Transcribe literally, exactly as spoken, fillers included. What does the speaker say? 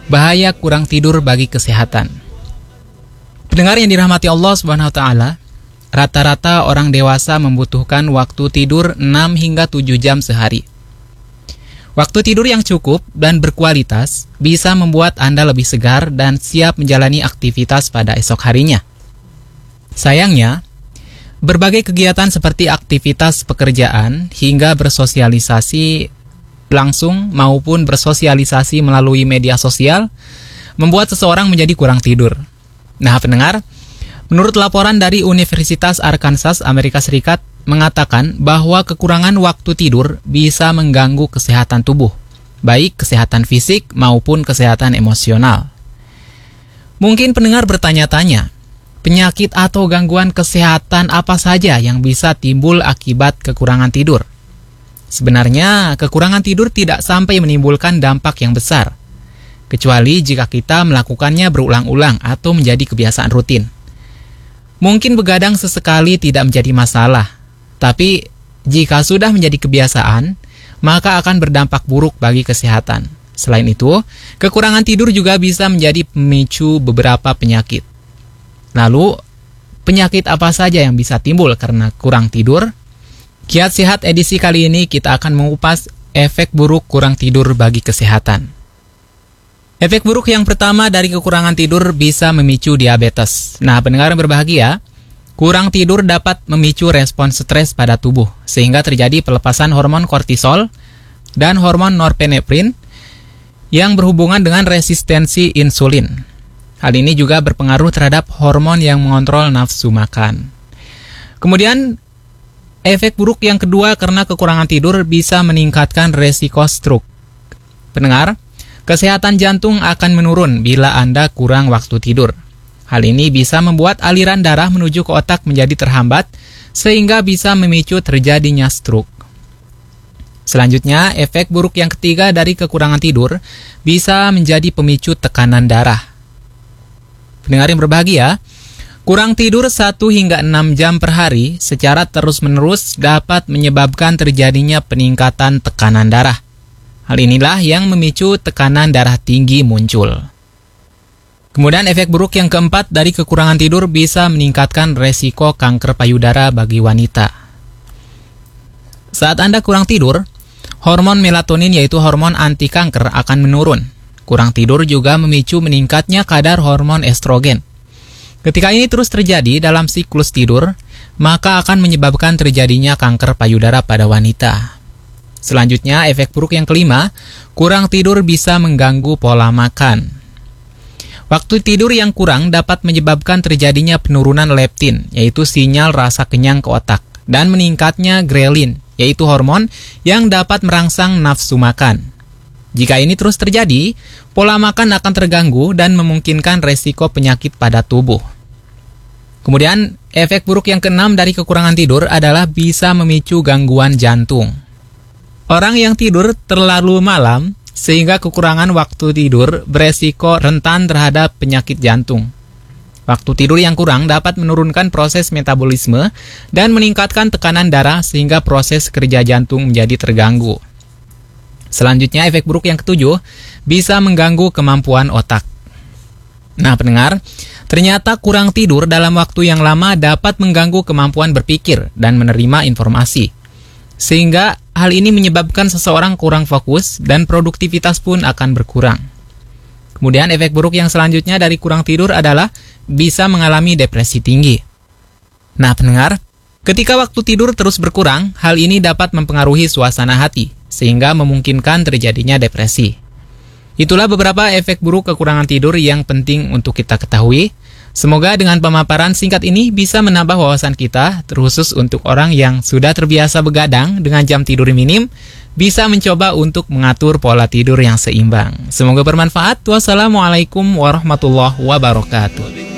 bahaya kurang tidur bagi kesehatan. Pendengar yang dirahmati Allah Subhanahu wa taala, rata-rata orang dewasa membutuhkan waktu tidur enam hingga tujuh jam sehari. Waktu tidur yang cukup dan berkualitas bisa membuat Anda lebih segar dan siap menjalani aktivitas pada esok harinya. Sayangnya, berbagai kegiatan seperti aktivitas pekerjaan hingga bersosialisasi langsung maupun bersosialisasi melalui media sosial membuat seseorang menjadi kurang tidur. Nah, pendengar, menurut laporan dari Universitas Arkansas, Amerika Serikat, mengatakan bahwa kekurangan waktu tidur bisa mengganggu kesehatan tubuh, baik kesehatan fisik maupun kesehatan emosional. Mungkin pendengar bertanya-tanya, penyakit atau gangguan kesehatan apa saja yang bisa timbul akibat kekurangan tidur? Sebenarnya, kekurangan tidur tidak sampai menimbulkan dampak yang besar, kecuali jika kita melakukannya berulang-ulang atau menjadi kebiasaan rutin. Mungkin begadang sesekali tidak menjadi masalah, tapi jika sudah menjadi kebiasaan, maka akan berdampak buruk bagi kesehatan. Selain itu, kekurangan tidur juga bisa menjadi pemicu beberapa penyakit. Lalu, penyakit apa saja yang bisa timbul karena kurang tidur? Kiat Sehat edisi kali ini kita akan mengupas efek buruk kurang tidur bagi kesehatan. Efek buruk yang pertama dari kekurangan tidur bisa memicu diabetes. Nah, pendengar yang berbahagia, kurang tidur dapat memicu respon stres pada tubuh, sehingga terjadi pelepasan hormon kortisol dan hormon norepinefrin yang berhubungan dengan resistensi insulin. Hal ini juga berpengaruh terhadap hormon yang mengontrol nafsu makan. Kemudian, efek buruk yang kedua karena kekurangan tidur bisa meningkatkan resiko stroke. Pendengar, kesehatan jantung akan menurun bila Anda kurang waktu tidur. Hal ini bisa membuat aliran darah menuju ke otak menjadi terhambat, sehingga bisa memicu terjadinya stroke. Selanjutnya, efek buruk yang ketiga dari kekurangan tidur bisa menjadi pemicu tekanan darah. Pendengar yang berbahagia, kurang tidur satu hingga enam jam per hari secara terus-menerus dapat menyebabkan terjadinya peningkatan tekanan darah. Hal inilah yang memicu tekanan darah tinggi muncul. Kemudian efek buruk yang keempat dari kekurangan tidur bisa meningkatkan resiko kanker payudara bagi wanita. Saat Anda kurang tidur, hormon melatonin yaitu hormon anti kanker akan menurun. Kurang tidur juga memicu meningkatnya kadar hormon estrogen. Ketika ini terus terjadi dalam siklus tidur, maka akan menyebabkan terjadinya kanker payudara pada wanita. Selanjutnya, efek buruk yang kelima, kurang tidur bisa mengganggu pola makan. Waktu tidur yang kurang dapat menyebabkan terjadinya penurunan leptin, yaitu sinyal rasa kenyang ke otak, dan meningkatnya grelin, yaitu hormon yang dapat merangsang nafsu makan. Jika ini terus terjadi, pola makan akan terganggu dan memungkinkan resiko penyakit pada tubuh. Kemudian, efek buruk yang keenam dari kekurangan tidur adalah bisa memicu gangguan jantung. Orang yang tidur terlalu malam sehingga kekurangan waktu tidur beresiko rentan terhadap penyakit jantung. Waktu tidur yang kurang dapat menurunkan proses metabolisme dan meningkatkan tekanan darah sehingga proses kerja jantung menjadi terganggu. Selanjutnya, efek buruk yang ketujuh bisa mengganggu kemampuan otak. Nah, pendengar, ternyata kurang tidur dalam waktu yang lama dapat mengganggu kemampuan berpikir dan menerima informasi. Sehingga hal ini menyebabkan seseorang kurang fokus dan produktivitas pun akan berkurang. Kemudian efek buruk yang selanjutnya dari kurang tidur adalah bisa mengalami depresi tinggi. Nah, pendengar, ketika waktu tidur terus berkurang, hal ini dapat mempengaruhi suasana hati, sehingga memungkinkan terjadinya depresi. Itulah beberapa efek buruk kekurangan tidur yang penting untuk kita ketahui. Semoga dengan pemaparan singkat ini bisa menambah wawasan kita, terkhusus untuk orang yang sudah terbiasa begadang dengan jam tidur minim, bisa mencoba untuk mengatur pola tidur yang seimbang. Semoga bermanfaat. Wassalamualaikum warahmatullahi wabarakatuh.